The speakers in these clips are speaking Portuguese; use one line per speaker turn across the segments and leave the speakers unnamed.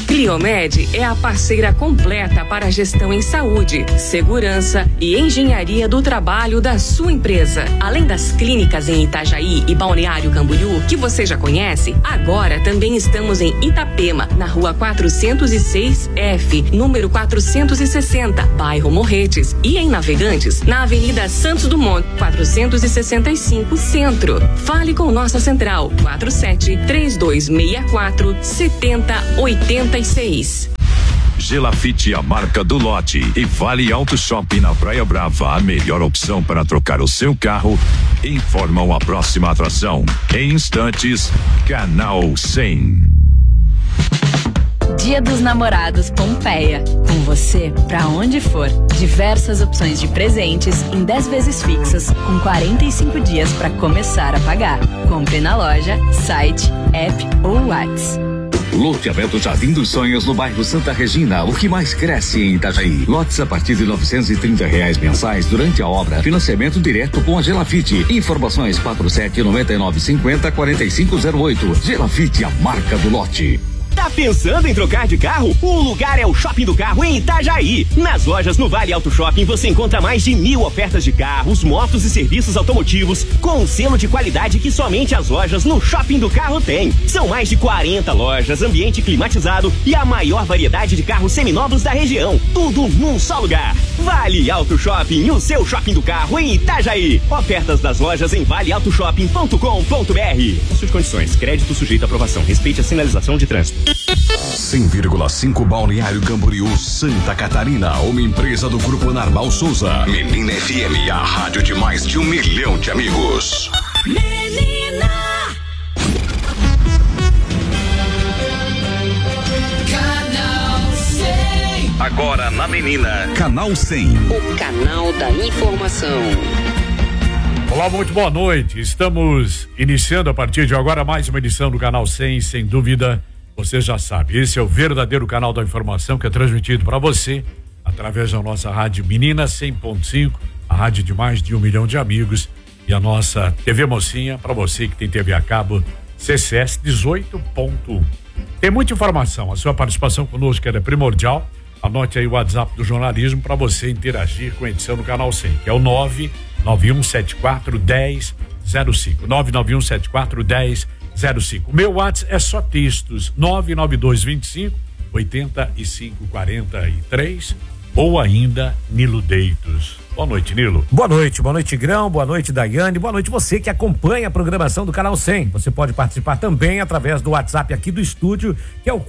Cliomed é a parceira completa para a gestão em saúde, segurança e engenharia do trabalho da sua empresa. Além das clínicas em Itajaí e Balneário Camboriú, que você já conhece, agora também estamos em Itapema, na rua 406F, número 460, bairro Morretes, e em Navegantes, na Avenida Santos Dumont, 465, Centro. Fale com nossa central, 47-3264-7086.
Gelafite, a marca do lote, e Vale Auto Shopping na Praia Brava, a melhor opção para trocar o seu carro, informam a próxima atração. Em instantes, Canal 100.
Dia dos Namorados Pompeia. Com você, pra onde for. Diversas opções de presentes em 10 vezes fixas, com 45 dias para começar a pagar. Compre na loja, site, app ou WhatsApp.
Loteamento Jardim dos Sonhos no bairro Santa Regina, o que mais cresce em Itajaí. Lotes a partir de R$930 mensais durante a obra. Financiamento direto com a Gelafite. Informações 47-9950-4508. Gelafite, a marca do lote.
Tá pensando em trocar de carro? O lugar é o Shopping do Carro em Itajaí. Nas lojas no Vale Auto Shopping você encontra mais de 1000 ofertas de carros, motos e serviços automotivos com um selo de qualidade que somente as lojas no Shopping do Carro têm. São mais de 40 lojas, ambiente climatizado e a maior variedade de carros seminovos da região. Tudo num só lugar. Vale Auto Shopping, o seu Shopping do Carro em Itajaí. Ofertas das lojas em valeautoshopping.com.br. Suas condições, crédito sujeito à aprovação. Respeite a sinalização de trânsito.
100,5 Balneário Camboriú, Santa Catarina, uma empresa do Grupo Narval Souza. Menina FM, a rádio de mais de 1 milhão de amigos.
Menina! Canal 100.
Agora na Menina, Canal 100.
O canal da informação.
Olá, muito boa noite. Estamos iniciando a partir de agora mais uma edição do Canal 100, sem dúvida. Você já sabe, esse é o verdadeiro canal da informação que é transmitido para você através da nossa rádio Menina 100.5, a rádio de mais de 1 milhão de amigos, e a nossa TV Mocinha, para você que tem TV a cabo, CCS 18.1. Tem muita informação, a sua participação conosco é primordial. Anote aí o WhatsApp do jornalismo para você interagir com a edição do Canal 100, que é o 991741005. 991741005. Meu WhatsApp é só textos, 99225-8543, ou ainda Nilo Deitos. Boa noite, Nilo.
Boa noite, Grão, boa noite, Daiane, boa noite você que acompanha a programação do Canal 100. Você pode participar também através do WhatsApp aqui do estúdio, que é o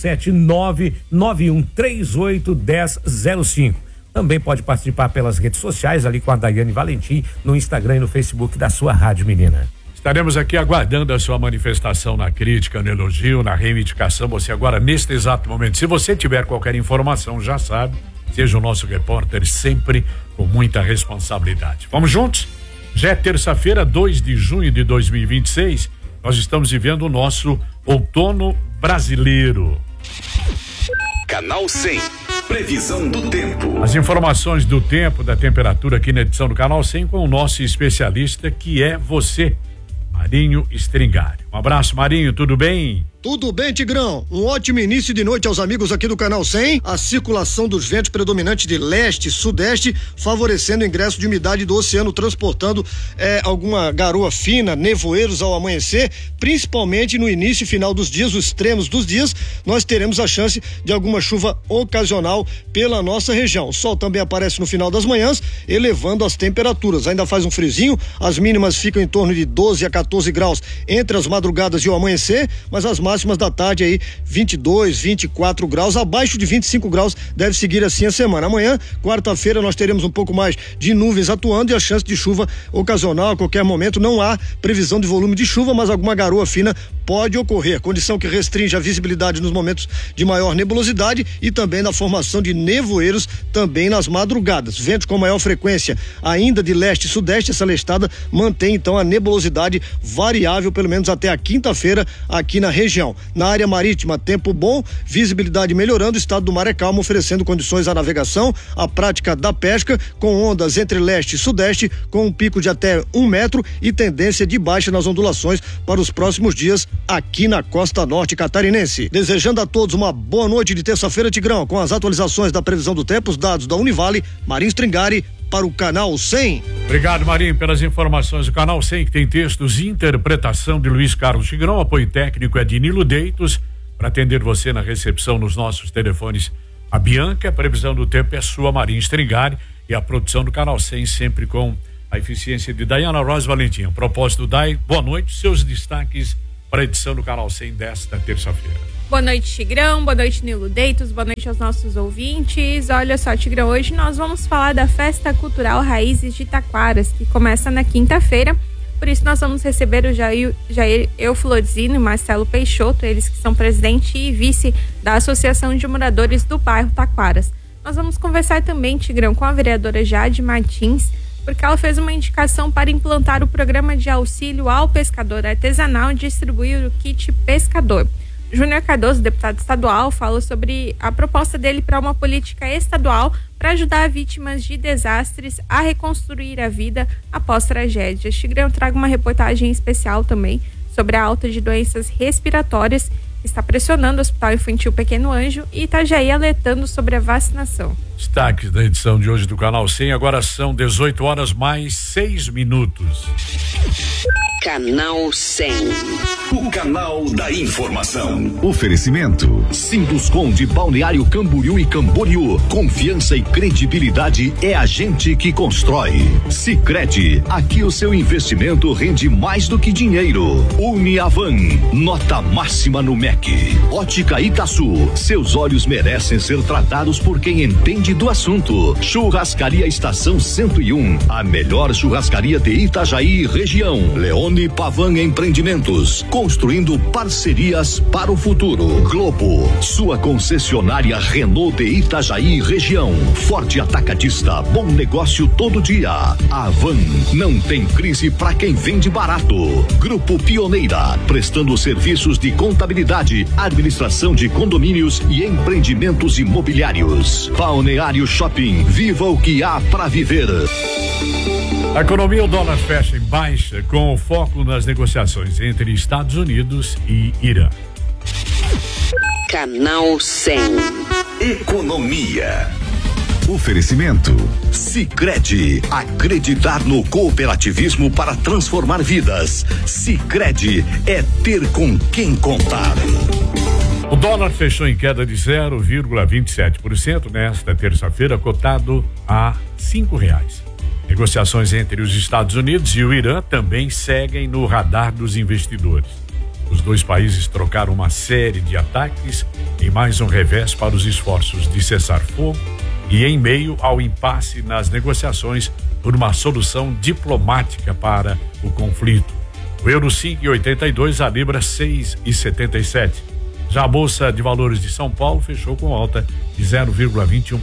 47991381005. Também pode participar pelas redes sociais, ali com a Daiane Valentim, no Instagram e no Facebook da sua Rádio Menina.
Estaremos aqui aguardando a sua manifestação na crítica, no elogio, na reivindicação. Você agora, neste exato momento, se você tiver qualquer informação, já sabe, seja o nosso repórter sempre com muita responsabilidade. Vamos juntos? Já é terça-feira, 2 de junho de 2026. Nós estamos vivendo o nosso outono brasileiro.
Canal 100. Previsão do tempo.
As informações do tempo, da temperatura aqui na edição do Canal 100 com o nosso especialista, que é você, Marinho Stringari. Um abraço, Marinho, tudo bem?
Tudo bem, Tigrão? Um ótimo início de noite aos amigos aqui do Canal 100. A circulação dos ventos predominantes de leste e sudeste, favorecendo o ingresso de umidade do oceano, transportando alguma garoa fina, nevoeiros ao amanhecer, principalmente no início e final dos dias, os extremos dos dias, nós teremos a chance de alguma chuva ocasional pela nossa região. O sol também aparece no final das manhãs, elevando as temperaturas. Ainda faz um friozinho, as mínimas ficam em torno de 12 a 14 graus entre as madrugadas e o amanhecer, mas as máximas da tarde aí 22, 24 graus, abaixo de 25 graus deve seguir assim a semana. Amanhã, quarta-feira, nós teremos um pouco mais de nuvens atuando e a chance de chuva ocasional a qualquer momento. Não há previsão de volume de chuva, mas alguma garoa fina pode ocorrer, condição que restringe a visibilidade nos momentos de maior nebulosidade e também na formação de nevoeiros também nas madrugadas. Ventos com maior frequência ainda de leste e sudeste, essa lestada mantém então a nebulosidade variável pelo menos até a quinta-feira aqui na região. região. Na área marítima, tempo bom, visibilidade melhorando, estado do mar é calmo, oferecendo condições à navegação, à prática da pesca, com ondas entre leste e sudeste, com um pico de até 1 metro e tendência de baixa nas ondulações para os próximos dias aqui na costa norte catarinense. Desejando a todos uma boa noite de terça-feira, Tigrão, com as atualizações da previsão do tempo, os dados da Univale, Marinho Stringari, para o Canal 100.
Obrigado, Marinho, pelas informações do Canal 100, que tem textos e interpretação de Luiz Carlos Tigrão. Apoio técnico é de Nilo Deitos. Para atender você na recepção nos nossos telefones, a Bianca. A previsão do tempo é sua, Marinho Stringari, e a produção do Canal 100 sempre com a eficiência de Dayana Rosa Valentim. Propósito, Day, boa noite, seus destaques para a edição do Canal 100 desta terça-feira.
Boa noite, Tigrão, boa noite, Nilo Deitos, boa noite aos nossos ouvintes. Olha só, Tigrão, hoje nós vamos falar da Festa Cultural Raízes de Taquaras, que começa na quinta-feira. Por isso nós vamos receber o Jair Euflozino e Marcelo Peixoto, eles que são presidente e vice da Associação de Moradores do Bairro Taquaras. Nós vamos conversar também, Tigrão, com a vereadora Jade Martins, porque ela fez uma indicação para implantar o programa de auxílio ao pescador artesanal e distribuir o kit pescador. Júnior Cardoso, deputado estadual, fala sobre a proposta dele para uma política estadual para ajudar vítimas de desastres a reconstruir a vida após tragédias. Tigrão, traga uma reportagem especial também sobre a alta de doenças respiratórias que está pressionando o Hospital Infantil Pequeno Anjo e Itajaí alertando sobre a vacinação.
Destaques da edição de hoje do Canal 100, agora são 18 horas mais 6 minutos.
Canal 100.
O canal da informação. Oferecimento Sinduscom de Balneário Camboriú e Camboriú. Confiança e credibilidade é a gente que constrói. Sicredi, aqui o seu investimento rende mais do que dinheiro. Uniavan, nota máxima no MEC. Ótica Itaçu, seus olhos merecem ser tratados por quem entende do assunto. Churrascaria Estação 101, a melhor churrascaria de Itajaí e região. Leone Pavan Empreendimentos, construindo parcerias para o futuro. Globo, sua concessionária Renault de Itajaí e região. Forte Atacadista, bom negócio todo dia. Avan, não tem crise para quem vende barato. Grupo Pioneira, prestando serviços de contabilidade, administração de condomínios e empreendimentos imobiliários. Balneário Shopping, viva o que há para viver.
A economia, o dólar fecha em baixa com foco nas negociações entre Estados Unidos e Irã.
Canal 100.
Economia. Oferecimento Sicredi, acreditar no cooperativismo para transformar vidas. Sicredi é ter com quem contar.
O dólar fechou em queda de 0,27% nesta terça-feira, cotado a R$5. Negociações entre os Estados Unidos e o Irã também seguem no radar dos investidores. Os dois países trocaram uma série de ataques em mais um revés para os esforços de cessar fogo e em meio ao impasse nas negociações por uma solução diplomática para o conflito. O euro 5,82, a libra 6,77. Já a Bolsa de Valores de São Paulo fechou com alta de 0,21%,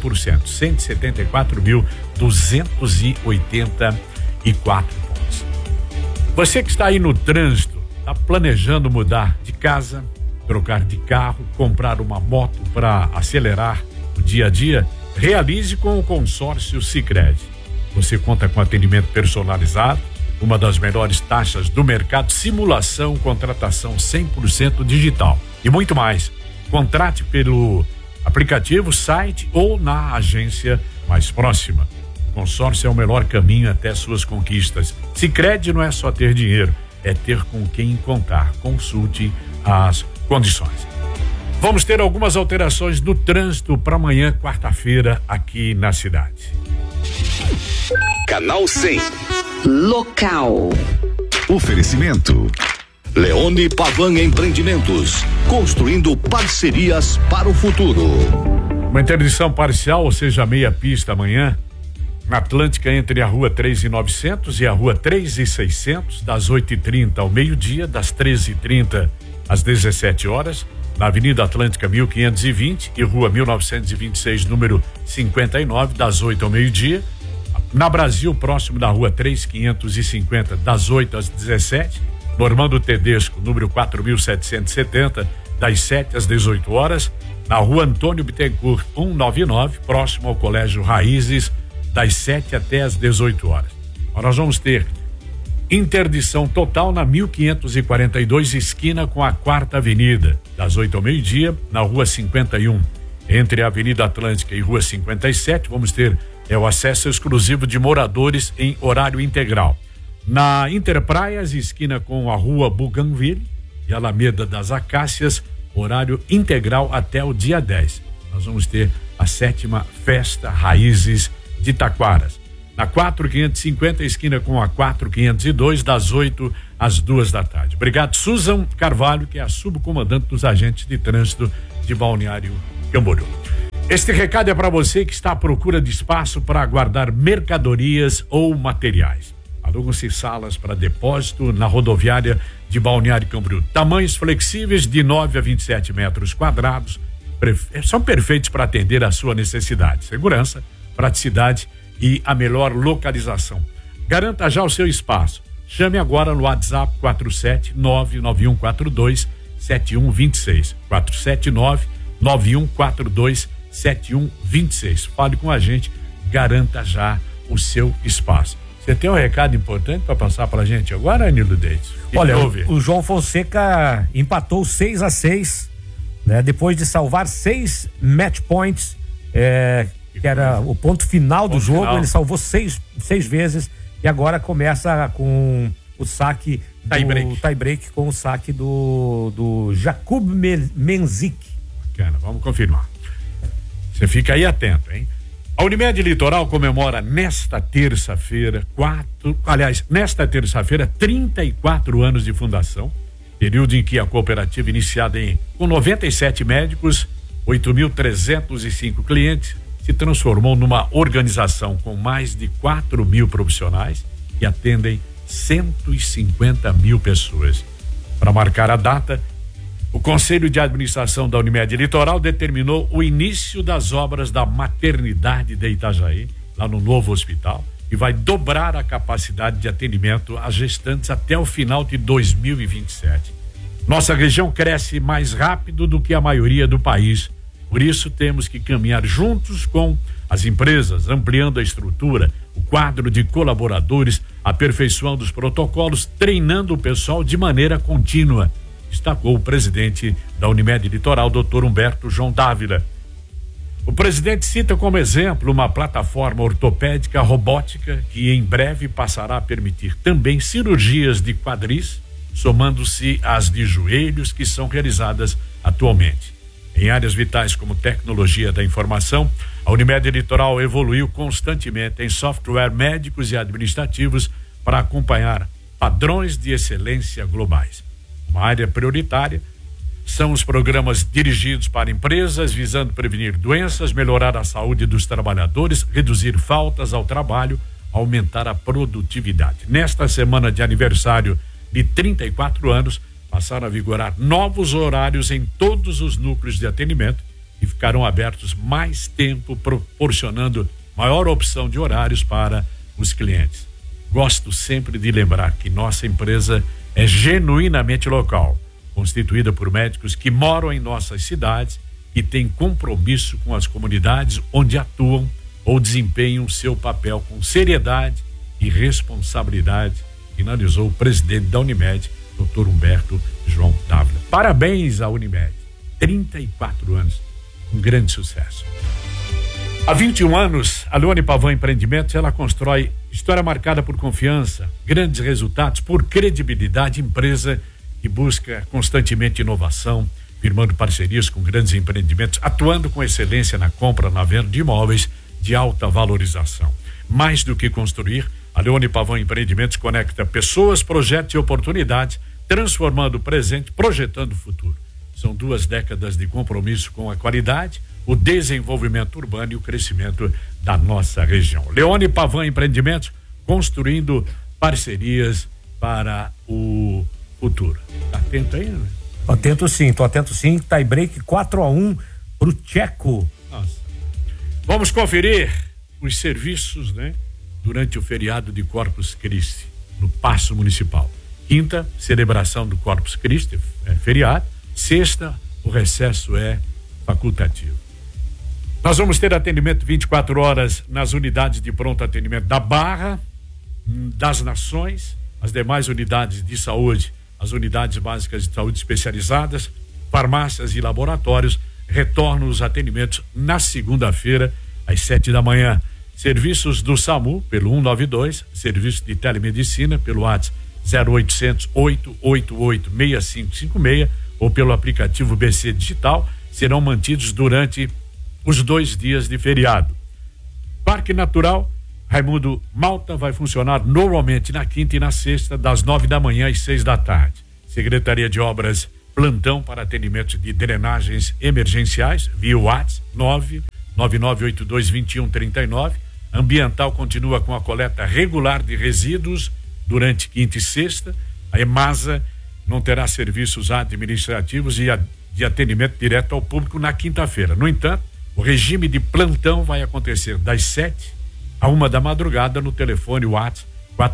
174.284 pontos. Você que está aí no trânsito, está planejando mudar de casa, trocar de carro, comprar uma moto para acelerar o dia a dia, realize com o consórcio Sicredi. Você conta com atendimento personalizado, uma das melhores taxas do mercado, simulação, contratação 100% digital e muito mais. Contrate pelo aplicativo, site ou na agência mais próxima. O consórcio é o melhor caminho até suas conquistas. Sicredi não é só ter dinheiro, é ter com quem contar. Consulte as condições. Vamos ter algumas alterações no trânsito para amanhã, quarta-feira, aqui na cidade.
Canal 100.
Local.
Oferecimento Leone Pavan Empreendimentos, construindo parcerias para o futuro.
Uma interdição parcial, ou seja, meia pista amanhã, na Atlântica entre a rua 3.900 e a rua 3.600, das 8h30 ao meio-dia, das 13h30 às 17 horas, na Avenida Atlântica 1520 e rua 1926, número 59, das 8 ao meio-dia, na Brasil, próximo da rua 3.550, das 8 às 17, Normando Tedesco, número 4.770, das 7 às 18 horas, na rua Antônio Bittencourt, 199, próximo ao Colégio Raízes, das 7 até às 18 horas. Nós vamos ter interdição total na 1542, esquina com a 4ª Avenida, das 8 ao meio-dia, na rua 51. Entre a Avenida Atlântica e Rua 57, vamos ter o acesso exclusivo de moradores em horário integral. Na Interpraias, esquina com a Rua Bougainville e Alameda das Acácias, horário integral até o dia 10. Nós vamos ter a 7ª Festa Raízes de Taquaras. Na 4550, esquina com a 4502, das 8 às 2 da tarde. Obrigado, Susan Carvalho, que é a subcomandante dos agentes de trânsito de Balneário Camboriú. Este recado é para você que está à procura de espaço para guardar mercadorias ou materiais. Alugam-se salas para depósito na rodoviária de Balneário Camboriú. Tamanhos flexíveis de 9 a 27 metros quadrados são perfeitos para atender a sua necessidade. Segurança, praticidade e a melhor localização. Garanta já o seu espaço. Chame agora no WhatsApp 479-9142-7126. 479-9142-7126. Fale com a gente, garanta já o seu espaço. Você tem um recado importante para passar para a gente agora, Nilo Deitz?
Olha, o João Fonseca empatou 6-6, né? Depois de salvar 6 match points, que era o ponto final do jogo, ele salvou 6 vezes e agora começa com o saque tie-break com o saque do Jakub Menzik.
Bacana, vamos confirmar. Você fica aí atento, hein? A Unimed Litoral comemora nesta terça-feira 34 anos de fundação, período em que a cooperativa, iniciada com 97 médicos, 8.305 clientes, se transformou numa organização com mais de 4.000 profissionais que atendem 150.000 pessoas. Para marcar a data, o Conselho de Administração da Unimed Litoral determinou o início das obras da maternidade de Itajaí, lá no novo hospital, e vai dobrar a capacidade de atendimento às gestantes até o final de 2027. Nossa região cresce mais rápido do que a maioria do país. Por isso, temos que caminhar juntos com as empresas, ampliando a estrutura, o quadro de colaboradores, aperfeiçoando os protocolos, treinando o pessoal de maneira contínua, destacou o presidente da Unimed Litoral, Dr. Humberto João Dávila. O presidente cita como exemplo uma plataforma ortopédica robótica que em breve passará a permitir também cirurgias de quadris, somando-se às de joelhos que são realizadas atualmente. Em áreas vitais como tecnologia da informação, a Unimed Litoral evoluiu constantemente em software médicos e administrativos para acompanhar padrões de excelência globais. Uma área prioritária são os programas dirigidos para empresas visando prevenir doenças, melhorar a saúde dos trabalhadores, reduzir faltas ao trabalho, aumentar a produtividade. Nesta semana de aniversário de 34 anos, passaram a vigorar novos horários em todos os núcleos de atendimento e ficarão abertos mais tempo, proporcionando maior opção de horários para os clientes. Gosto sempre de lembrar que nossa empresa é genuinamente local, constituída por médicos que moram em nossas cidades e têm compromisso com as comunidades onde atuam ou desempenham seu papel com seriedade e responsabilidade, finalizou o presidente da Unimed, Dr. Humberto João Dávila. Parabéns à Unimed, 34 anos, um grande sucesso. Há 21 anos, a Leone Pavan Empreendimentos, ela constrói história marcada por confiança, grandes resultados, por credibilidade, empresa que busca constantemente inovação, firmando parcerias com grandes empreendimentos, atuando com excelência na compra, na venda de imóveis de alta valorização. Mais do que construir, a Leone Pavan Empreendimentos conecta pessoas, projetos e oportunidades, transformando o presente, projetando o futuro. São 2 décadas de compromisso com a qualidade, o desenvolvimento urbano e o crescimento da nossa região. Leone Pavan Empreendimentos, construindo parcerias para o futuro. Tá atento aí, né?
Tô atento sim. Tie break 4-1 pro Tcheco.
Nossa. Vamos conferir os serviços, né? Durante o feriado de Corpus Christi, no Paço Municipal. Quinta, celebração do Corpus Christi, feriado. Sexta, o recesso é facultativo. Nós vamos ter atendimento 24 horas nas unidades de pronto atendimento da Barra, das Nações, as demais unidades de saúde, as unidades básicas de saúde especializadas, farmácias e laboratórios. Retornam os atendimentos na segunda-feira, às 7 da manhã. Serviços do SAMU, pelo 192, serviço de telemedicina, pelo WhatsApp 0800 888 6556 ou pelo aplicativo BC Digital, serão mantidos durante os 2 dias de feriado. Parque Natural Raimundo Malta vai funcionar normalmente na quinta e na sexta, das 9 da manhã às 6 da tarde. Secretaria de Obras, plantão para atendimento de drenagens emergenciais, via WhatsApp 999822139. Ambiental continua com a coleta regular de resíduos durante quinta e sexta. A EMASA não terá serviços administrativos e de atendimento direto ao público na quinta-feira. No entanto, o regime de plantão vai acontecer das 7 à 1 da madrugada no telefone WhatsApp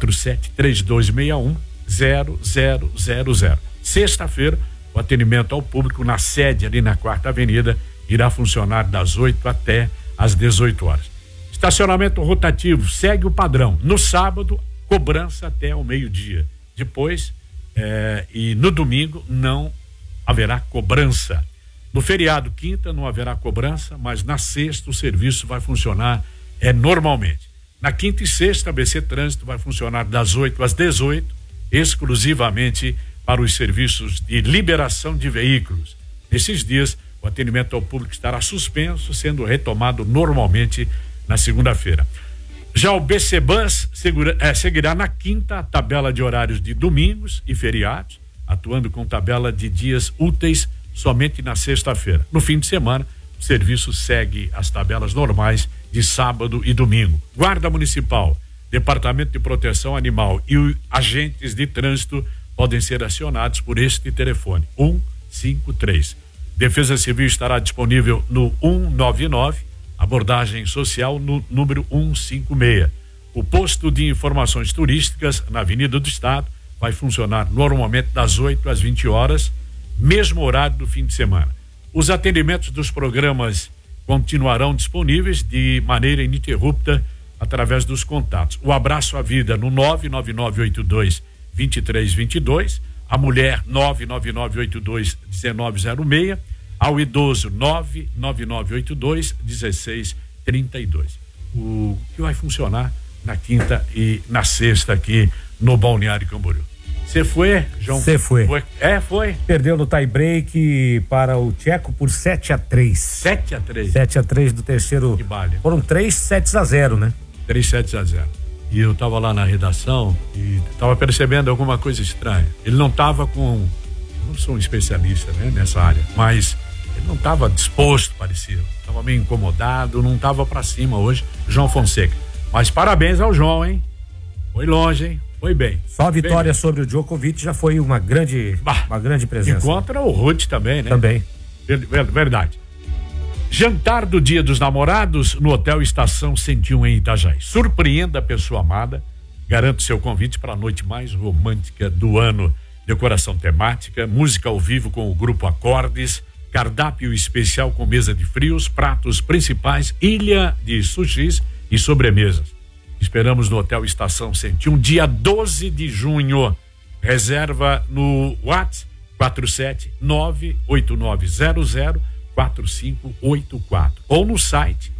473261-0000. Sexta-feira, o atendimento ao público na sede ali na 4ª Avenida irá funcionar das 8 até às 18 horas. Estacionamento rotativo segue o padrão. No sábado, cobrança até o meio-dia. Depois, e no domingo não haverá cobrança. No feriado, quinta, não haverá cobrança, mas na sexta o serviço vai funcionar normalmente. Na quinta e sexta, a BC Trânsito vai funcionar das 8 às 18, exclusivamente para os serviços de liberação de veículos. Nesses dias, o atendimento ao público estará suspenso, sendo retomado normalmente na segunda-feira. Já o BC Bus seguirá na quinta a tabela de horários de domingos e feriados, atuando com tabela de dias úteis somente na sexta-feira. No fim de semana, o serviço segue as tabelas normais de sábado e domingo. Guarda Municipal, Departamento de Proteção Animal e agentes de trânsito podem ser acionados por este telefone 153. Defesa Civil estará disponível no 199, abordagem social no número 156. O posto de informações turísticas na Avenida do Estado vai funcionar normalmente das 8 às 20 horas, mesmo horário do fim de semana. Os atendimentos dos programas continuarão disponíveis de maneira ininterrupta através dos contatos. O Abraço à Vida no 99982-2322, a mulher 99982-1906, ao idoso 99982-1632. O que vai funcionar na quinta e na sexta aqui no Balneário Camboriú. Você foi, João?
Você foi.
Foi.
Perdeu no tie break para o Tcheco por 7-3.
7-3.
7-3 do terceiro. Foram 3 7-0, né?
3 7-0. E eu tava lá na redação e tava percebendo alguma coisa estranha. Ele não tava com, eu não sou um especialista, né, nessa área, mas ele não tava disposto, parecia. Tava meio incomodado, não tava pra cima hoje, João Fonseca. Mas parabéns ao João, hein? Foi longe, hein? Foi bem.
Só a vitória sobre o Djokovic já foi uma grande presença.
E contra o Ruth também, né?
Também.
Verdade. Jantar do Dia dos Namorados no Hotel Estação 101 em Itajaí. Surpreenda a pessoa amada. Garante seu convite para a noite mais romântica do ano. Decoração temática, música ao vivo com o grupo Acordes, cardápio especial com mesa de frios, pratos principais, ilha de sushis e sobremesas. Esperamos no Hotel Estação 101, dia 12 de junho. Reserva no WhatsApp 47989004584 ou no site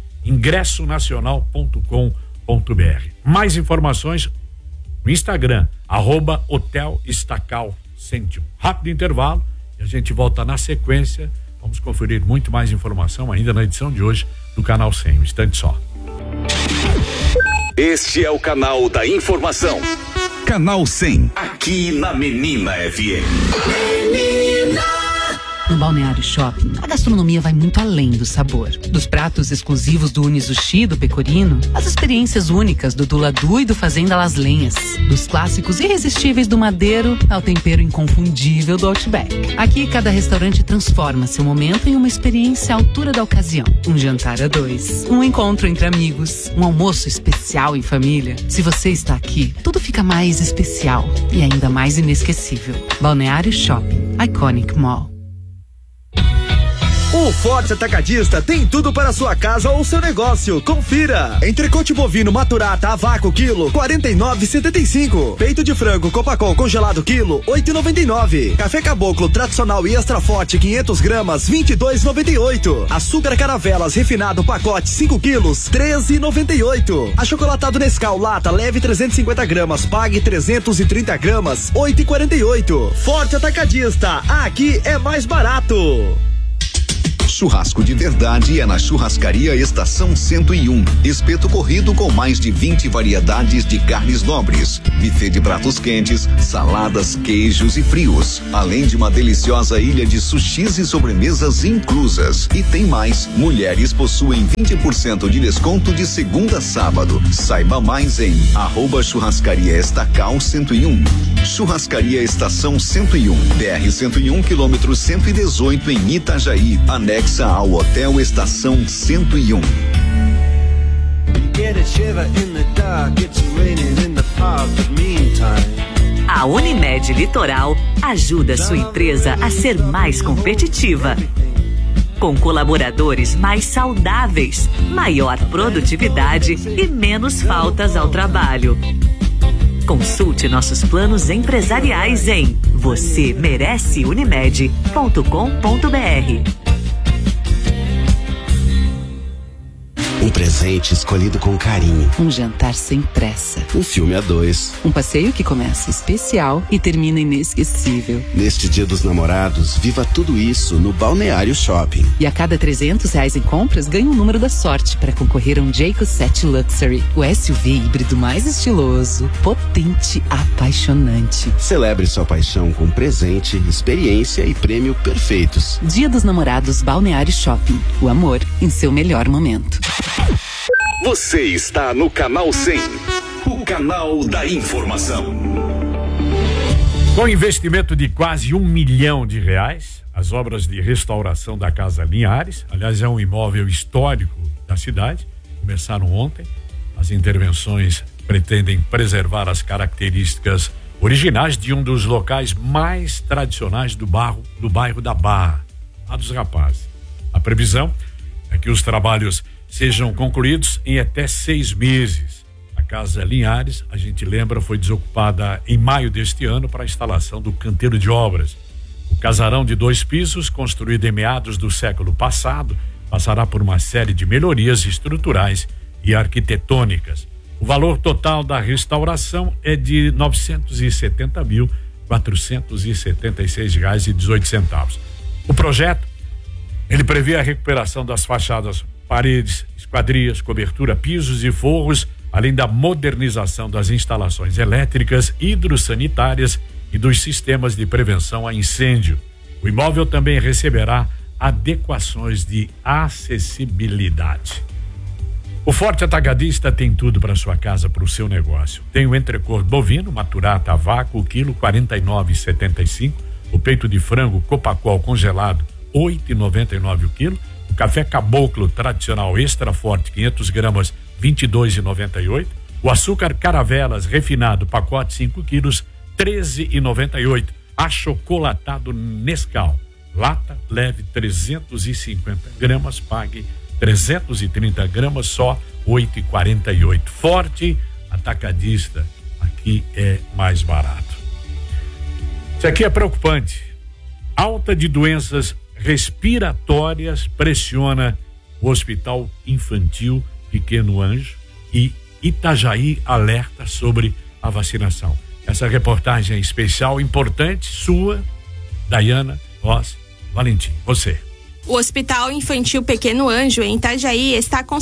ingressonacional.com.br. Mais informações no Instagram, @Hotel Estacal 101. Rápido intervalo e a gente volta na sequência. Vamos conferir muito mais informação ainda na edição de hoje do Canal 100. Um instante só.
Este é o canal da informação. Canal 100, aqui na Menina FM.
No Balneário Shopping, a gastronomia vai muito além do sabor. Dos pratos exclusivos do Unizushi do Pecorino, às experiências únicas do Duladu e do Fazenda Las Lenhas. Dos clássicos irresistíveis do Madeiro ao tempero inconfundível do Outback. Aqui, cada restaurante transforma seu momento em uma experiência à altura da ocasião. Um jantar a dois, um encontro entre amigos, um almoço especial em família. Se você está aqui, tudo fica mais especial e ainda mais inesquecível. Balneário Shopping, Iconic Mall.
O Forte Atacadista tem tudo para sua casa ou seu negócio. Confira. Entrecote bovino maturata a vácuo quilo, 49,75. Peito de frango Copacol congelado quilo, 8,99. Café Caboclo tradicional e extra forte 500 gramas, 22,98. Açúcar Caravelas refinado pacote 5 quilos, 13,98. Achocolatado Nescau lata leve 350 gramas, pague 330 gramas, 8,48. Forte Atacadista, aqui é mais barato.
Churrasco de verdade é na Churrascaria Estação 101. Espeto corrido com mais de 20 variedades de carnes nobres. Buffet de pratos quentes, saladas, queijos e frios. Além de uma deliciosa ilha de sushis e sobremesas inclusas. E tem mais. Mulheres possuem 20% de desconto de segunda a sábado. Saiba mais em @Churrascaria Estacal 101. Churrascaria Estação 101. BR 101 quilômetro 118 em Itajaí. Anexa ao Hotel Estação 101.
A Unimed Litoral ajuda sua empresa a ser mais competitiva. Com colaboradores mais saudáveis, maior produtividade e menos faltas ao trabalho. Consulte nossos planos empresariais em vocêmereceunimed.com.br.
Um presente escolhido com carinho.
Um jantar sem pressa.
Um filme a dois.
Um passeio que começa especial e termina inesquecível.
Neste Dia dos Namorados, viva tudo isso no Balneário Shopping.
E a cada R$300 em compras, ganha um número da sorte para concorrer a um Jayco 7 Luxury. O SUV híbrido mais estiloso, potente, apaixonante.
Celebre sua paixão com presente, experiência e prêmio perfeitos.
Dia dos Namorados Balneário Shopping. O amor em seu melhor momento.
Você está no Canal 100, o canal da informação.
Com investimento de quase R$1 milhão, as obras de restauração da Casa Linhares, aliás, é um imóvel histórico da cidade, começaram ontem. As intervenções pretendem preservar as características originais de um dos locais mais tradicionais do bairro da Barra, lá dos Rapazes. A previsão é que os trabalhos sejam concluídos em até 6 meses. A Casa Linhares, a gente lembra, foi desocupada em maio deste ano para a instalação do canteiro de obras. O casarão de 2 pisos, construído em meados do século passado, passará por uma série de melhorias estruturais e arquitetônicas. O valor total da restauração é de R$ 970.476,18. O projeto, ele prevê a recuperação das fachadas, paredes, esquadrias, cobertura, pisos e forros, além da modernização das instalações elétricas, hidrossanitárias e dos sistemas de prevenção a incêndio. O imóvel também receberá adequações de acessibilidade. O Forte Atacadista tem tudo para sua casa, para o seu negócio. Tem o entrecô bovino, maturata a vácuo, quilo 49,75. O peito de frango Copacol congelado, 8,99 o quilo. O café Caboclo tradicional extra forte, 500 gramas, 22,98. O açúcar Caravelas refinado, pacote 5 quilos, 13,98. Achocolatado Nescau, lata leve 350 gramas, pague 330 gramas, só 8,48. Forte Atacadista, aqui é mais barato. Isso aqui é preocupante. Alta de doenças respiratórias pressiona o Hospital Infantil Pequeno Anjo e Itajaí alerta sobre a vacinação. Essa reportagem especial, importante, sua, Dayana Ross Valentim. Você.
O Hospital Infantil Pequeno Anjo, em Itajaí, está com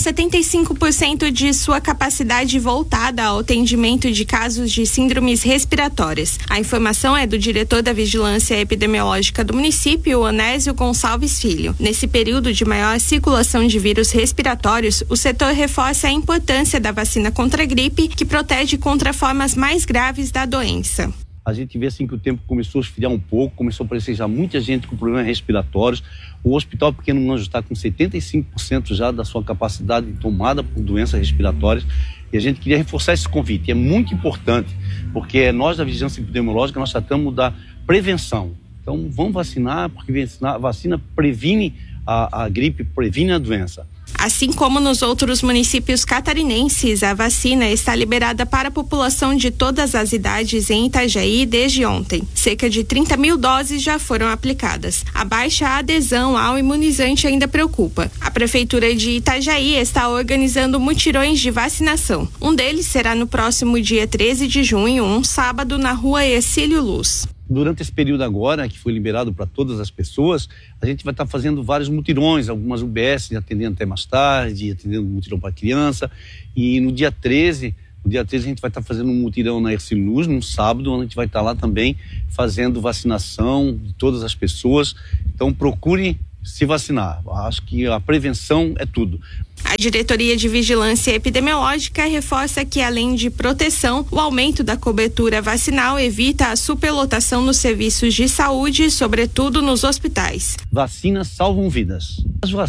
75% de sua capacidade voltada ao atendimento de casos de síndromes respiratórias. A informação é do diretor da Vigilância Epidemiológica do município, Onésio Gonçalves Filho. Nesse período de maior circulação de vírus respiratórios, o setor reforça a importância da vacina contra a gripe, que protege contra formas mais graves da doença.
A gente vê assim que o tempo começou a esfriar um pouco, começou a aparecer já muita gente com problemas respiratórios. O Hospital Pequeno Anjo está com 75% já da sua capacidade tomada por doenças respiratórias. E a gente queria reforçar esse convite. É muito importante, porque nós da Vigilância Epidemiológica, nós tratamos da prevenção. Então vamos vacinar, porque a vacina previne a gripe, previne a doença.
Assim como nos outros municípios catarinenses, a vacina está liberada para a população de todas as idades em Itajaí desde ontem. Cerca de 30 mil doses já foram aplicadas. A baixa adesão ao imunizante ainda preocupa. A Prefeitura de Itajaí está organizando mutirões de vacinação. Um deles será no próximo dia 13 de junho, um sábado, na rua Ercílio Luz.
Durante esse período agora, que foi liberado para todas as pessoas, a gente vai estar fazendo vários mutirões, algumas UBS atendendo até mais tarde, atendendo mutirão para criança. E no dia 13 a gente vai estar fazendo um mutirão na Ercílio Luz, num sábado, onde a gente vai estar lá também fazendo vacinação de todas as pessoas. Então procure se vacinar. Acho que a prevenção é tudo.
A Diretoria de Vigilância Epidemiológica reforça que, além de proteção, o aumento da cobertura vacinal evita a superlotação nos serviços de saúde, sobretudo nos hospitais.
Vacinas salvam vidas.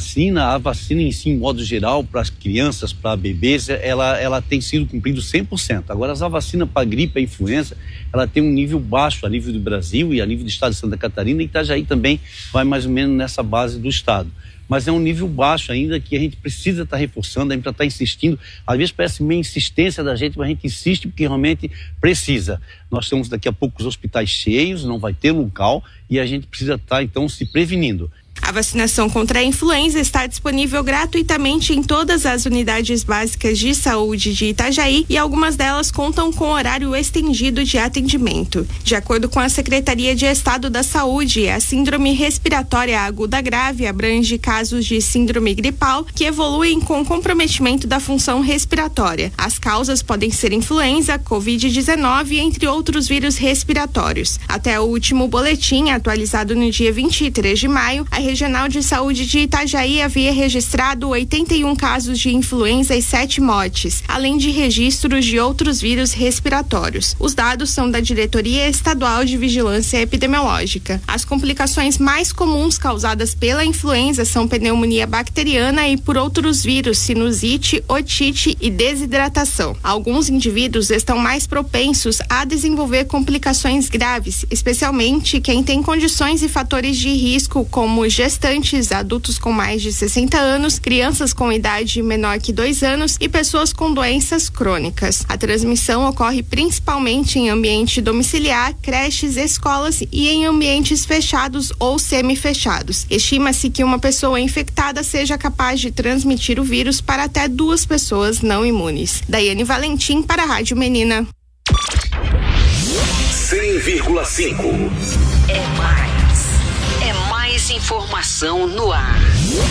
A vacina em si, em modo geral, para as crianças, para bebês, ela tem sido cumprida 100%. Agora, a vacina para gripe e influenza, ela tem um nível baixo a nível do Brasil e a nível do estado de Santa Catarina, e Itajaí também vai mais ou menos nessa base do estado. Mas é um nível baixo ainda que a gente precisa estar reforçando, a gente está insistindo. Às vezes parece meio insistência da gente, mas a gente insiste porque realmente precisa. Nós temos daqui a pouco os hospitais cheios, não vai ter local e a gente precisa estar então se prevenindo.
A vacinação contra a influenza está disponível gratuitamente em todas as unidades básicas de saúde de Itajaí e algumas delas contam com horário estendido de atendimento. De acordo com a Secretaria de Estado da Saúde, a síndrome respiratória aguda grave abrange casos de síndrome gripal que evoluem com comprometimento da função respiratória. As causas podem ser influenza, Covid-19, entre outros vírus respiratórios. Até o último boletim, atualizado no dia 23 de maio, a Regional de Saúde de Itajaí havia registrado 81 casos de influenza e 7 mortes, além de registros de outros vírus respiratórios. Os dados são da Diretoria Estadual de Vigilância Epidemiológica. As complicações mais comuns causadas pela influenza são pneumonia bacteriana e por outros vírus, sinusite, otite e desidratação. Alguns indivíduos estão mais propensos a desenvolver complicações graves, especialmente quem tem condições e fatores de risco como gestantes, adultos com mais de 60 anos, crianças com idade menor que 2 anos e pessoas com doenças crônicas. A transmissão ocorre principalmente em ambiente domiciliar, creches, escolas e em ambientes fechados ou semi-fechados. Estima-se que uma pessoa infectada seja capaz de transmitir o vírus para até 2 pessoas não imunes. Daiane Valentim para a Rádio Menina.
100,5
É mais informação no ar.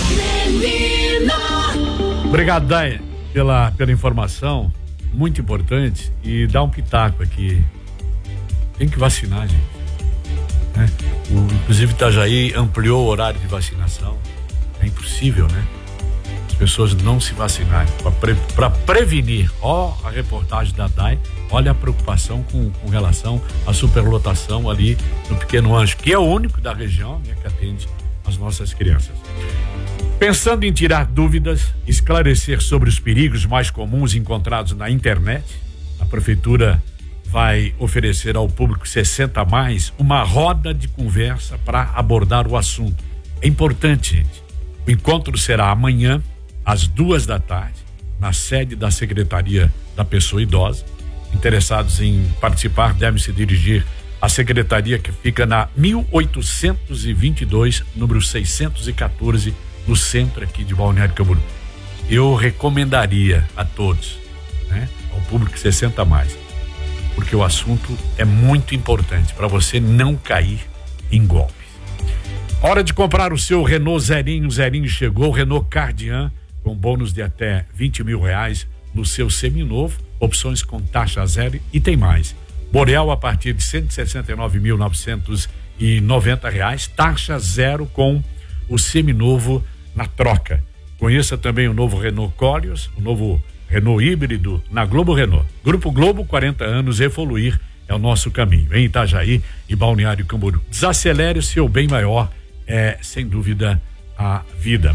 Obrigado, Dai, pela informação, muito importante, e dá um pitaco aqui. Tem que vacinar, gente. Né? Inclusive, Itajaí ampliou o horário de vacinação. É impossível, né? As pessoas não se vacinarem para prevenir. Ó, a reportagem da Dai, olha a preocupação com relação à superlotação ali no Pequeno Anjo, que é o único da região, né, que atende as nossas crianças. Pensando em tirar dúvidas, esclarecer sobre os perigos mais comuns encontrados na internet, a Prefeitura vai oferecer ao público 60+, uma roda de conversa para abordar o assunto. É importante, gente. O encontro será amanhã, às 14h, na sede da Secretaria da Pessoa Idosa. Interessados em participar devem se dirigir à secretaria, que fica na 1822, número 614, no centro aqui de Balneário Camboriú. Eu recomendaria a todos, né, ao público 60+, porque o assunto é muito importante para você não cair em golpes. Hora de comprar o seu Renault zerinho chegou, Renault Cardian, com bônus de até R$20 mil no seu seminovo, opções com taxa zero e tem mais. Boreal a partir de R$169.990, taxa zero com o seminovo na troca. Conheça também o novo Renault Koleos, o novo Renault híbrido na Globo Renault. Grupo Globo, 40 anos, evoluir é o nosso caminho. Em Itajaí e Balneário Camboriú. Desacelere o seu bem maior, é sem dúvida a vida.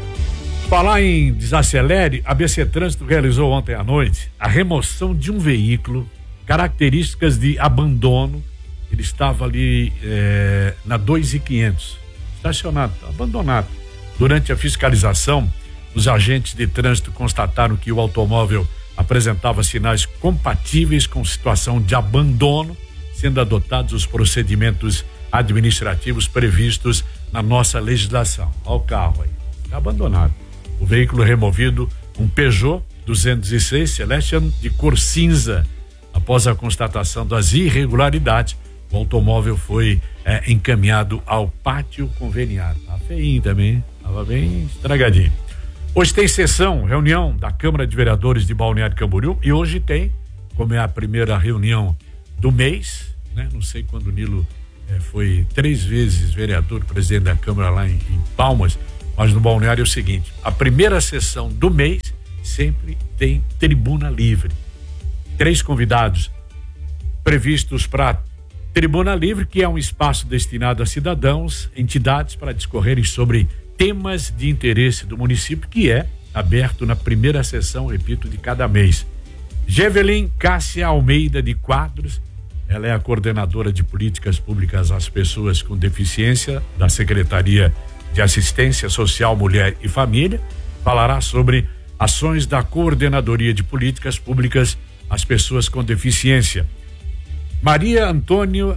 Falar em desacelere, a BC Trânsito realizou ontem à noite a remoção de um veículo, características de abandono. Ele estava ali na 2.500, estacionado, abandonado. Durante a fiscalização, os agentes de trânsito constataram que o automóvel apresentava sinais compatíveis com situação de abandono, sendo adotados os procedimentos administrativos previstos na nossa legislação. Olha o carro aí, está abandonado. O veículo removido, um Peugeot 206 Celestian de cor cinza. Após a constatação das irregularidades, o automóvel foi encaminhado ao pátio conveniado. Tá feinho também, estava bem estragadinho. Hoje tem reunião da Câmara de Vereadores de Balneário Camboriú e hoje tem, como é a primeira reunião do mês, né? Não sei quando o Nilo foi 3 vezes vereador, presidente da Câmara lá em Palmas, mas no Balneário é o seguinte, a primeira sessão do mês sempre tem tribuna livre. 3 convidados previstos para Tribuna Livre, que é um espaço destinado a cidadãos, entidades para discorrerem sobre temas de interesse do município, que é aberto na primeira sessão, repito, de cada mês. Gevelin Cássia Almeida de Quadros, ela é a coordenadora de políticas públicas às pessoas com deficiência da Secretaria de Assistência Social, Mulher e Família, falará sobre ações da Coordenadoria de Políticas Públicas às pessoas com deficiência. Maria Antônia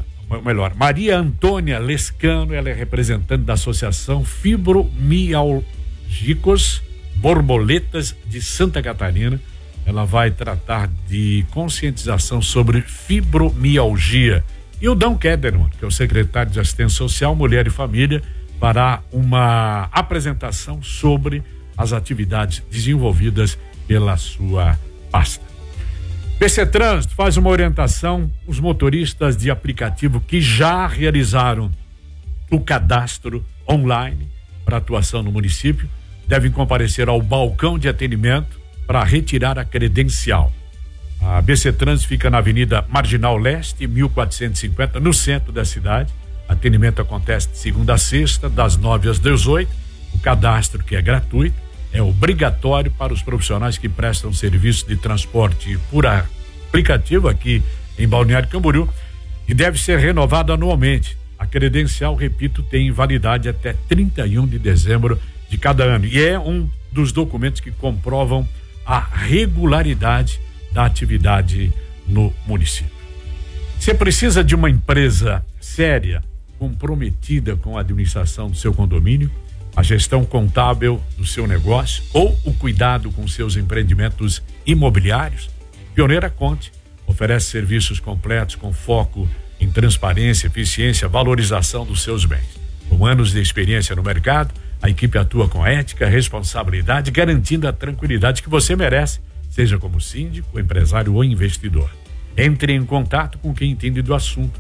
Lescano, ela é representante da Associação Fibromialgicos Borboletas de Santa Catarina. Ela vai tratar de conscientização sobre fibromialgia. E o Dão Kederman, que é o secretário de Assistência Social, Mulher e Família, fará uma apresentação sobre as atividades desenvolvidas pela sua pasta. BC Trânsito faz uma orientação, os motoristas de aplicativo que já realizaram o cadastro online para atuação no município devem comparecer ao balcão de atendimento para retirar a credencial. A BC Trânsito fica na Avenida Marginal Leste, 1450, no centro da cidade. Atendimento acontece de segunda a sexta, das 9 às 18. O cadastro, que é gratuito, é obrigatório para os profissionais que prestam serviço de transporte por aplicativo aqui em Balneário Camboriú e deve ser renovado anualmente. A credencial, repito, tem validade até 31 de dezembro de cada ano e é um dos documentos que comprovam a regularidade da atividade no município. Você precisa de uma empresa séria, comprometida com a administração do seu condomínio, a gestão contábil do seu negócio ou o cuidado com seus empreendimentos imobiliários? Pioneira Conte oferece serviços completos com foco em transparência, eficiência, valorização dos seus bens. Com anos de experiência no mercado, a equipe atua com ética, responsabilidade, garantindo a tranquilidade que você merece, seja como síndico, empresário ou investidor. Entre em contato com quem entende do assunto.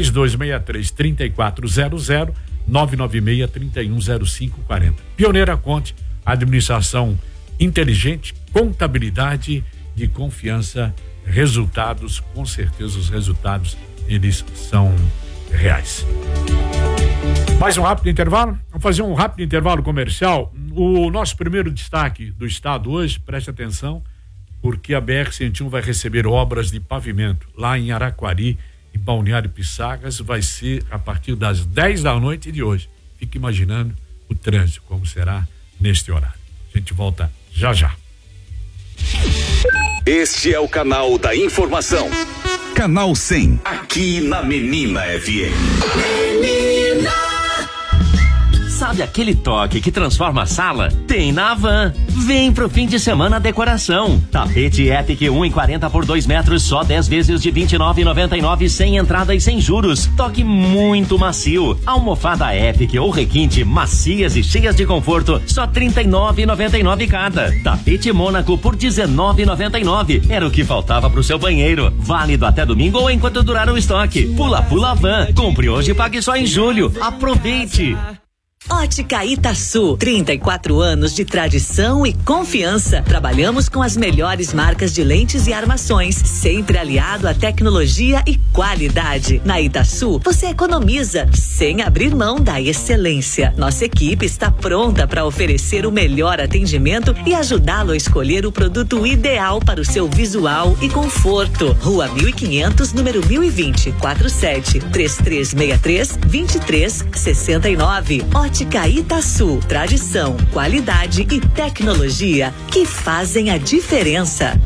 3263-3400, 996-310540. Pioneira Conte, administração inteligente, contabilidade de confiança, resultados, com certeza os resultados, eles são reais. Mais um rápido intervalo? Vamos fazer um rápido intervalo comercial. O nosso primeiro destaque do estado hoje, preste atenção, porque a BR-101 vai receber obras de pavimento lá em Araquari e Balneário Pissagas, vai ser a partir das 10 da noite de hoje. Fique imaginando o trânsito, como será neste horário. A gente volta já já.
Este é o canal da informação. Canal 100, aqui na Menina FM.
Menina!
Sabe aquele toque que transforma a sala? Tem na Havan. Vem pro fim de semana decoração. Tapete Epic 1,40 por 2 metros, só 10 vezes de R$29,99, sem entrada e sem juros. Toque muito macio. Almofada Epic ou requinte, macias e cheias de conforto, só R$39,99 cada. Tapete Mônaco por R$19,99. Era o que faltava pro seu banheiro. Válido até domingo ou enquanto durar o estoque. Pula Havan. Compre hoje e pague só em julho. Aproveite!
Ótica Itaçu, 34 anos de tradição e confiança. Trabalhamos com as melhores marcas de lentes e armações, sempre aliado à tecnologia e qualidade. Na Itaçu, você economiza sem abrir mão da excelência. Nossa equipe está pronta para oferecer o melhor atendimento e ajudá-lo a escolher o produto ideal para o seu visual e conforto. Rua 1500, número 1020, 47-3363-2369. Ótica Itaçu, tradição, qualidade e tecnologia que fazem a diferença.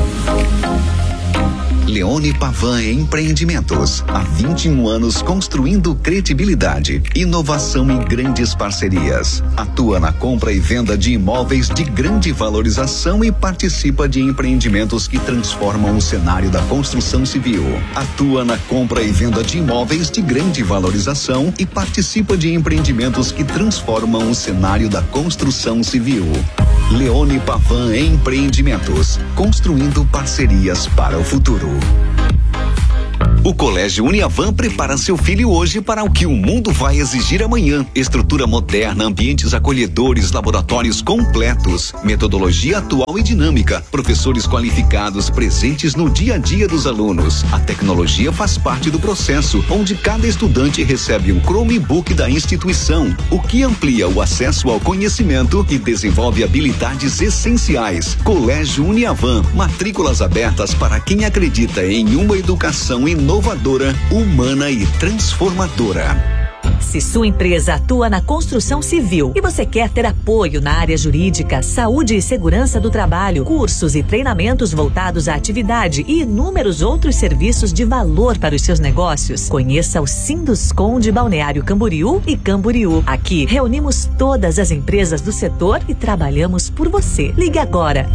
Leone Pavan Empreendimentos. Há 21 anos construindo credibilidade, inovação e grandes parcerias. Atua na compra e venda de imóveis de grande valorização e participa de empreendimentos que transformam o cenário da construção civil. Atua na compra e venda de imóveis de grande valorização e participa de empreendimentos que transformam o cenário da construção civil. Leone Pavan Empreendimentos, construindo parcerias para o futuro. O Colégio Uniavan prepara seu filho hoje para o que o mundo vai exigir amanhã. Estrutura moderna, ambientes acolhedores, laboratórios completos, metodologia atual e dinâmica, professores qualificados presentes no dia a dia dos alunos. A tecnologia faz parte do processo, onde cada estudante recebe um Chromebook da instituição, o que amplia o acesso ao conhecimento e desenvolve habilidades essenciais. Colégio Uniavan, matrículas abertas para quem acredita em uma educação inovadora, humana e transformadora.
Se sua empresa atua na construção civil e você quer ter apoio na área jurídica, saúde e segurança do trabalho, cursos e treinamentos voltados à atividade e inúmeros outros serviços de valor para os seus negócios, conheça o Sinduscom de Balneário Camboriú e Camboriú. Aqui reunimos todas as empresas do setor e trabalhamos por você. Ligue agora,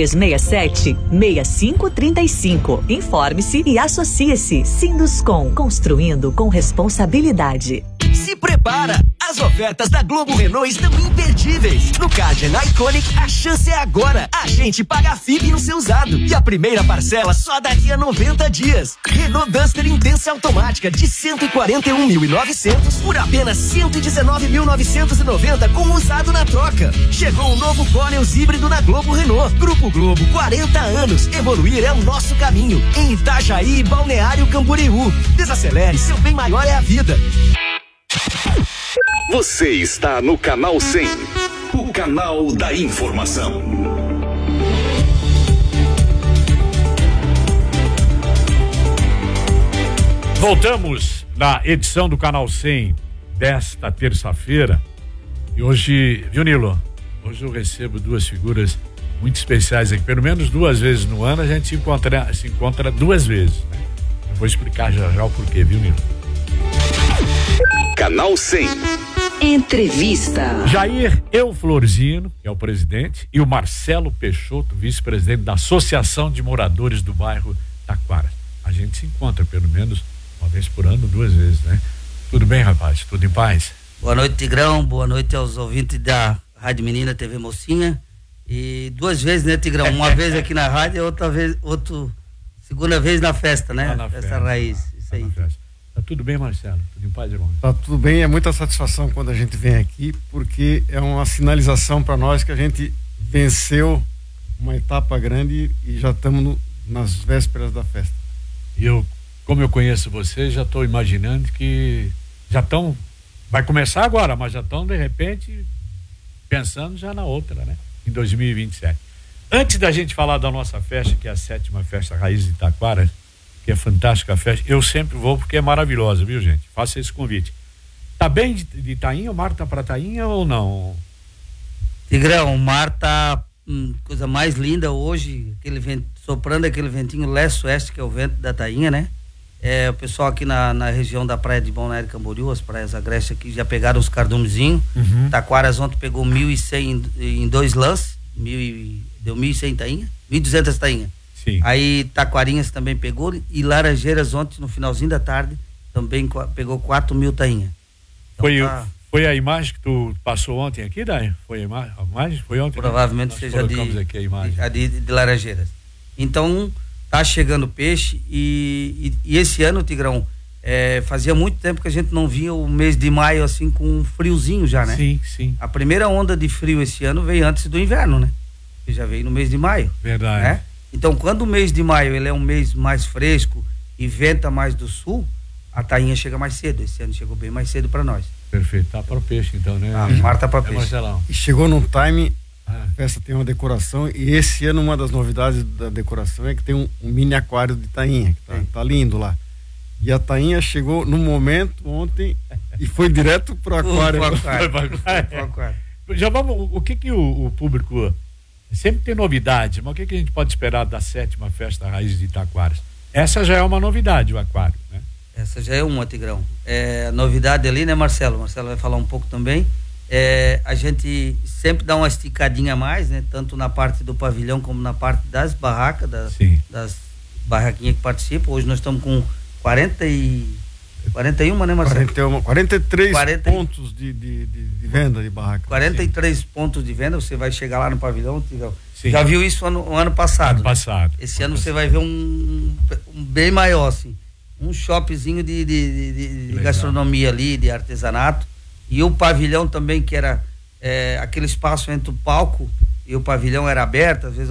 3367-6535. Informe-se e associe-se. Sinduscom, construindo com responsabilidade.
Se prepara! As ofertas da Globo Renault estão imperdíveis. No Cadian Iconic, a chance é agora. A gente paga a FIP no seu usado. E a primeira parcela só daqui a 90 dias. Renault Duster Intensa Automática de 141.900 por apenas 119.990 com usado na troca. Chegou o novo Cornels híbrido na Globo Renault. Grupo Globo, 40 anos. Evoluir é o nosso caminho. Em Itajaí e Balneário Camboriú. Desacelere, seu bem maior é a vida.
Você está no Canal 100, o canal da informação.
Voltamos na edição do Canal 100 desta terça-feira. E hoje, viu, Nilo? Hoje eu recebo duas figuras muito especiais aqui. Pelo menos 2 vezes no ano a gente se encontra 2 vezes, né? Eu vou explicar já o porquê, viu, Nilo?
Canal 100.
Entrevista.
Jair Euflorzino, que é o presidente, e o Marcelo Peixoto, vice-presidente da Associação de Moradores do Bairro Taquara. A gente se encontra pelo menos 1 vez por ano, 2 vezes, né? Tudo bem, rapaz? Tudo em paz?
Boa noite, Tigrão. Boa noite aos ouvintes da Rádio Menina TV Mocinha. E 2 vezes, né, Tigrão? Uma vez aqui na rádio e segunda vez na festa, né?
Na
festa raiz. Isso aí.
Tá tudo bem, Marcelo? Tudo em paz, irmão?
Tá tudo bem, é muita satisfação quando a gente vem aqui, porque é uma sinalização para nós que a gente venceu uma etapa grande e já estamos nas vésperas da festa.
E como eu conheço vocês, já estou imaginando que já estão, vai começar agora, mas já estão de repente pensando já na outra, né? Em 2027. Antes da gente falar da nossa festa, que é a 7ª Festa Raiz de Taquara, que é fantástica a festa, eu sempre vou porque é maravilhosa, viu, gente? Faça esse convite. Tá bem de tainha? O mar tá pra tainha ou não?
Tigrão, o mar tá coisa mais linda hoje, soprando aquele ventinho leste-oeste, que é o vento da tainha, né? o pessoal aqui na região da praia de Balneário Camboriú, as praias agrestes aqui já pegaram os cardumezinhos. Taquaras ontem pegou 1.100 em 2 lances, deu 1.100 tainha, 1.200 tainha.
Sim.
Aí Taquarinhas também pegou, e Laranjeiras ontem no finalzinho da tarde também pegou 4.000 tainha. Então,
foi a imagem que tu passou ontem aqui, Dai? Foi a imagem? Foi ontem?
Provavelmente
Nós
seja
aqui a imagem.
de Laranjeiras. Então, tá chegando peixe e esse ano, Tigrão, fazia muito tempo que a gente não via o mês de maio assim com um friozinho já, né?
Sim, sim.
A primeira onda de frio esse ano veio antes do inverno, né? Que já veio no mês de maio.
Verdade.
Né? Então, quando o mês de maio ele é um mês mais fresco e venta mais do sul, a tainha chega mais cedo. Esse ano chegou bem mais cedo para nós.
Perfeito, tá para o peixe então, né?
Marta para peixe.
Marcelão.
E chegou num time, a festa tem uma decoração, e esse ano uma das novidades da decoração é que tem um mini aquário de tainha, que tá lindo lá. E a tainha chegou no momento ontem e foi direto pro aquário.
Já vamos, o que o público sempre tem novidade, mas o que a gente pode esperar da 7ª Festa Raiz de Taquaras? Essa já é uma novidade, o aquário, né?
Essa já é uma, Tigrão. A novidade ali, né, Marcelo? Marcelo vai falar um pouco também. A gente sempre dá uma esticadinha a mais, né? Tanto na parte do pavilhão como na parte das barracas, das barraquinhas que participam. Hoje nós estamos com 41, né, Marcelo?
43 pontos de venda de barraca.
43 pontos de venda. Você vai chegar lá no pavilhão, Tigrão. Já viu isso no ano passado? Esse ano você vai ver um bem maior, assim. Um shoppingzinho de gastronomia ali, de artesanato, e o pavilhão também, que era aquele espaço entre o palco e o pavilhão era aberto, às vezes